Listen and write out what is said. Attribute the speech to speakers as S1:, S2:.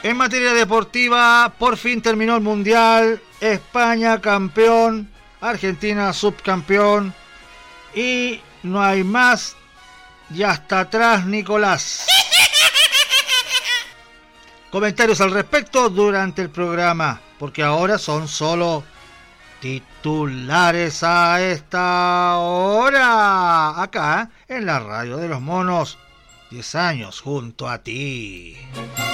S1: En materia deportiva, por fin terminó el Mundial. España campeón, Argentina subcampeón. Y no hay más. Y hasta atrás, Nicolás. Comentarios al respecto durante el programa, porque ahora son solo titulares a esta hora. Acá, en la radio de los monos. 10 años junto a ti.